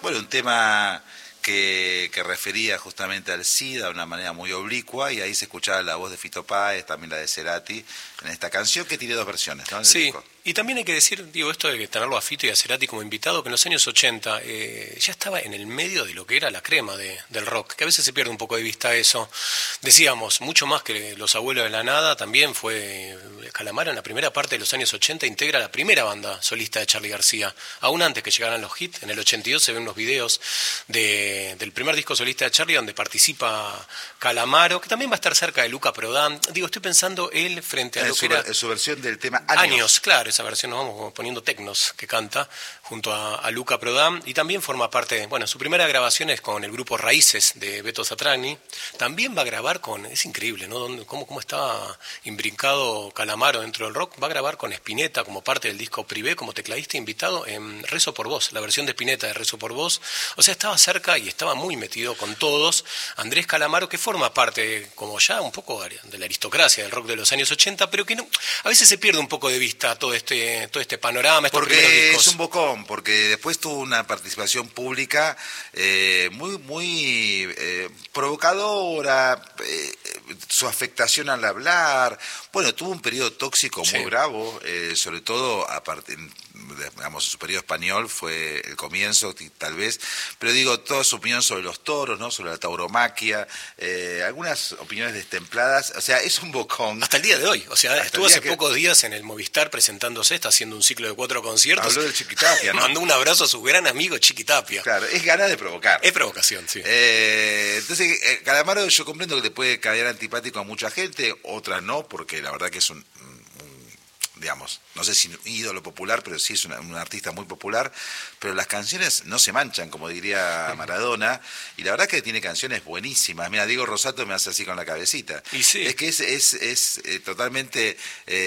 Bueno, un tema que refería justamente al SIDA de una manera muy oblicua, y ahí se escuchaba la voz de Fito Páez, también la de Cerati, en esta canción que tiene dos versiones, ¿no? Sí, y también hay que decir, digo, esto de tenerlo a Fito y a Cerati como invitado, que en los años 80 ya estaba en el medio de lo que era la crema del rock, que a veces se pierde un poco de vista eso. Decíamos, mucho más que Los Abuelos de la Nada, también fue Calamaro en la primera parte de los años 80, integra la primera banda solista de Charly García. Aún antes que llegaran los hits, en el 82 se ven unos videos del primer disco solista de Charly donde participa Calamaro, que también va a estar cerca de Luca Prodan. Digo, estoy pensando él frente a lo que era... su versión del tema Años, claro, esa versión nos vamos poniendo tecnos que canta junto a Luca Prodan, y también forma parte, bueno, su primera grabación es con el grupo Raíces de Beto Satrani. También va a grabar con, es increíble, ¿no? Cómo está imbrincado Calamaro dentro del rock. Va a grabar con Spinetta como parte del disco Privé, como tecladista invitado en Rezo por Vos, la versión de Spinetta de Rezo por Vos. O sea, estaba cerca y estaba muy metido con todos. Andrés Calamaro, que forma parte, como ya un poco de la aristocracia del rock de los años 80, pero que no, a veces se pierde un poco de vista todo este panorama, estos primeros porque discos. es un bocón, porque después tuvo una participación pública muy provocadora, su afectación al hablar. Bueno, tuvo un periodo tóxico muy bravo, sobre todo digamos, su periodo español fue el comienzo, tal vez, pero digo, toda su opinión sobre los toros, ¿no? Sobre la tauromaquia, algunas opiniones destempladas, o sea, es un bocón. Hasta el día de hoy, o sea, estuvo hace pocos días en el Movistar presentándose, está haciendo un ciclo de 4 conciertos. Habló del Chiquitapia, ¿no? Mandó un abrazo a su gran amigo Chiquitapia. Claro, es ganas de provocar. Es provocación, sí. Entonces, Calamaro, yo comprendo que le puede caer antipático a mucha gente, otras no, porque la verdad que es digamos, no sé si un ídolo popular, pero sí es un artista muy popular, pero las canciones no se manchan, como diría Maradona, y la verdad que tiene canciones buenísimas. Mira, Diego Rosato me hace así con la cabecita. Y sí. Es que es totalmente...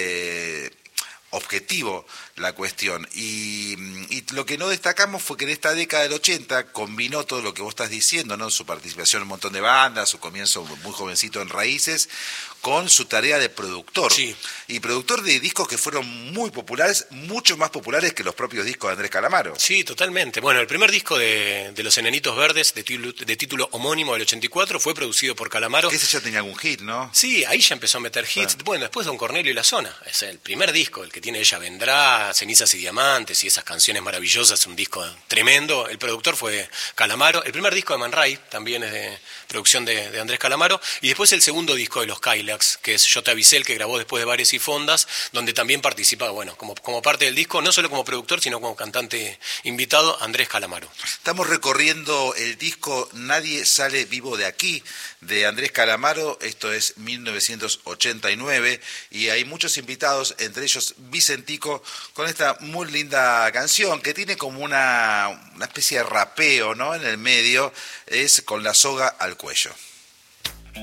objetivo la cuestión, y lo que no destacamos fue que en esta década del 80 combinó todo lo que vos estás diciendo, ¿no? Su participación en un montón de bandas, su comienzo muy jovencito en Raíces, con su tarea de productor, sí. Y productor de discos que fueron muy populares, mucho más populares que los propios discos de Andrés Calamaro. Sí, totalmente. Bueno, el primer disco de Los Enanitos Verdes, de título homónimo del 84, fue producido por Calamaro. Ese ya tenía algún hit, ¿no? Sí, ahí ya empezó a meter hits. Bueno, después Don Cornelio y la Zona, es el primer disco, el que tiene Ella Vendrá, Cenizas y Diamantes y esas canciones maravillosas, un disco tremendo. El productor fue Calamaro. El primer disco de Man Ray también es de producción de Andrés Calamaro. Y después el segundo disco de los Cadillacs, que es Yo te avisé, el que grabó después de Bares y Fondas, donde también participa, bueno, como parte del disco, no solo como productor, sino como cantante invitado, Andrés Calamaro. Estamos recorriendo el disco Nadie sale vivo de aquí, de Andrés Calamaro. Esto es 1989, y hay muchos invitados, entre ellos Vicentico, con esta muy linda canción que tiene como una especie de rapeo, ¿no? En el medio, es Con la soga al cuello.